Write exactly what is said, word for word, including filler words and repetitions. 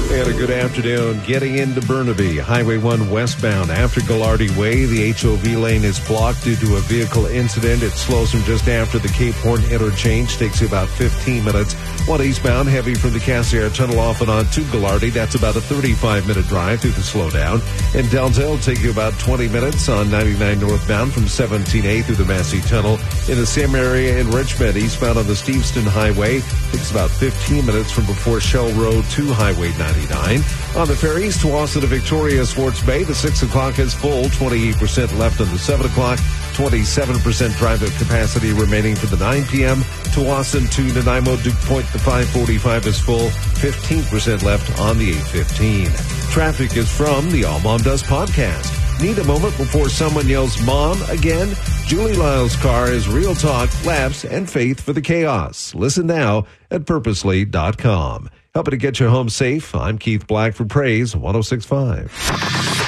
And a good afternoon. Getting into Burnaby, Highway one westbound after Gallardi Way. The H O V lane is blocked due to a vehicle incident. It slows from just after the Cape Horn interchange. Takes you about fifteen minutes. One eastbound, heavy from the Cassiar Tunnel off and on to Gallardi. That's about a thirty-five minute drive through the slowdown. And Delzell will take you about twenty minutes on ninety-nine northbound from seventeen A through the Massey Tunnel. In the same area in Richmond, eastbound on the Steveston Highway. Takes about fifteen minutes from before Shell Road to Highway ninety-nine. On the ferries, Tsawwassen to Victoria, Swartz Bay, the six o'clock is full, twenty-eight percent left on the seven o'clock, twenty-seven percent private capacity remaining for the nine p.m. Tsawwassen to Nanaimo, Duke Point, the five forty-five is full, fifteen percent left on the eight fifteen. Traffic is from the All Mom Does podcast. Need a moment before someone yells Mom again? Julie Lyle's car is real talk, laughs, and faith for the chaos. Listen now at purposely dot com. Helping to get you home safe, I'm Keith Black for Praise one oh six point five.